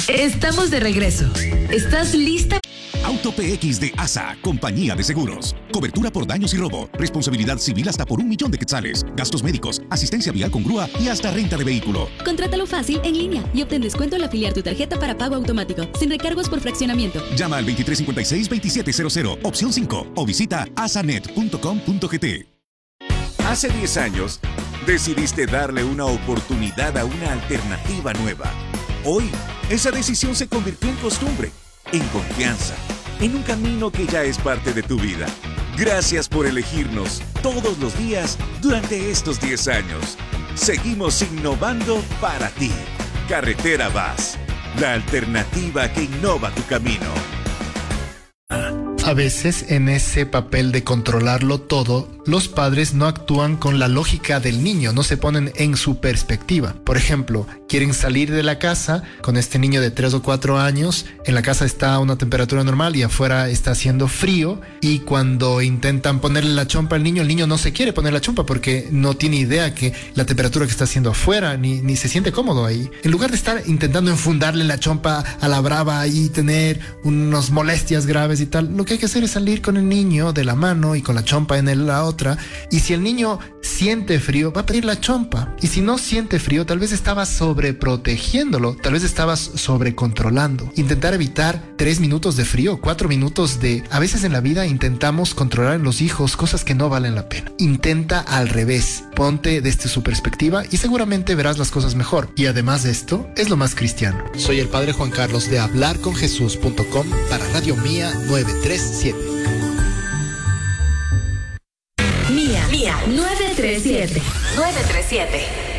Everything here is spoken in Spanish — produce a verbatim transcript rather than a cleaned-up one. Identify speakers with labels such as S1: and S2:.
S1: Estamos de regreso. ¿Estás lista?
S2: Auto P X de A S A, compañía de seguros. Cobertura por daños y robo, responsabilidad civil hasta por un millón de quetzales, gastos médicos, asistencia vial con grúa y hasta renta de vehículo.
S3: Contrátalo fácil en línea y obtén descuento al afiliar tu tarjeta para pago automático, sin recargos por fraccionamiento.
S2: Llama al veintitrés cincuenta y seis, veintisiete cero cero, opción cinco, o visita asanet punto com punto gt.
S4: Hace diez años, decidiste darle una oportunidad a una alternativa nueva. Hoy, esa decisión se convirtió en costumbre, en confianza, en un camino que ya es parte de tu vida. Gracias por elegirnos todos los días durante estos diez años. Seguimos innovando para ti. Carretera Vaz, la alternativa que innova tu camino.
S5: A veces, en ese papel de controlarlo todo, los padres no actúan con la lógica del niño, no se ponen en su perspectiva. Por ejemplo, quieren salir de la casa con este niño de tres o cuatro años, en la casa está a una temperatura normal y afuera está haciendo frío, y cuando intentan ponerle la chompa al niño, el niño no se quiere poner la chompa porque no tiene idea que la temperatura que está haciendo afuera, ni, ni se siente cómodo ahí. En lugar de estar intentando enfundarle la chompa a la brava y tener unas molestias graves y tal, lo que hay que hacer es salir con el niño de la mano y con la chompa en la otra, y si el niño siente frío, va a pedir la chompa, y si no siente frío, tal vez estabas sobreprotegiéndolo, tal vez estabas sobrecontrolando. Intentar evitar tres minutos de frío, cuatro minutos de... A veces en la vida intentamos controlar en los hijos cosas que no valen la pena. Intenta al revés, ponte desde su perspectiva y seguramente verás las cosas mejor. Y además de esto, es lo más cristiano. Soy el Padre Juan Carlos de hablar con jesús punto com para Radio Mía nueve tres siete.
S1: Mía, Mía, nueve tres siete.
S6: nueve tres siete.